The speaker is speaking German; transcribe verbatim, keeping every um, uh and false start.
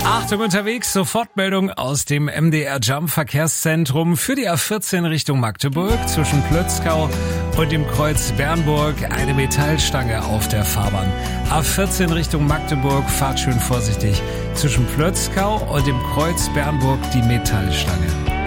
Achtung unterwegs, Sofortmeldung aus dem M D R Jump Verkehrszentrum für die A vierzehn Richtung Magdeburg zwischen Plötzkau und dem Kreuz Bernburg eine Metallstange auf der Fahrbahn. A vierzehn Richtung Magdeburg, fahrt schön vorsichtig. Zwischen Plötzkau und dem Kreuz Bernburg die Metallstange.